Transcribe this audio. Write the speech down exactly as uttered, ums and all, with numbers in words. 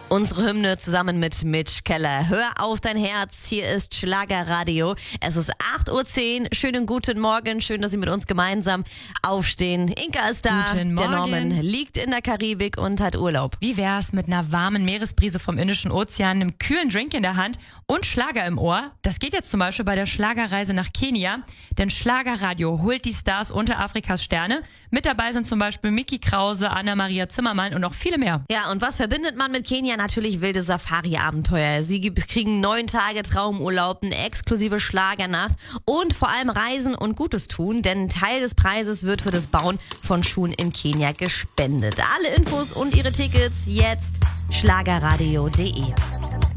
Unsere Hymne zusammen mit Mitch Keller. Hör auf dein Herz, hier ist Schlagerradio. Es ist acht Uhr zehn. Schönen guten Morgen, schön, dass Sie mit uns gemeinsam aufstehen. Inka ist da, Guten der Morgen. Norman liegt in der Karibik und hat Urlaub. Wie wär's mit einer warmen Meeresbrise vom Indischen Ozean, einem kühlen Drink in der Hand und Schlager im Ohr? Das geht jetzt zum Beispiel bei der Schlagerreise nach Kenia, denn Schlagerradio holt die Stars unter Afrikas Sterne. Mit dabei sind zum Beispiel Micky Krause, Anna-Maria Zimmermann und noch viele mehr. Ja, und was verbindet man mit Kenia? Natürlich wilde Safari-Abenteuer. Sie gibt- kriegen neun Tage Traumurlaub, eine exklusive Schlagernacht und vor allem Reisen und Gutes tun, denn Teil des Preises wird für das Bauen von Schulen in Kenia gespendet. Alle Infos und ihre Tickets jetzt schlagerradio punkt de.